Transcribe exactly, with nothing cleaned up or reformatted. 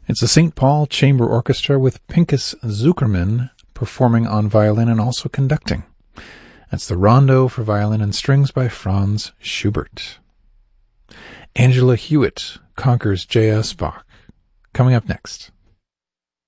It's the Saint Paul Chamber Orchestra with Pinchas Zukerman performing on violin and also conducting. That's the Rondo for Violin and Strings by Franz Schubert. Angela Hewitt conquers J S. Bach. Coming up next.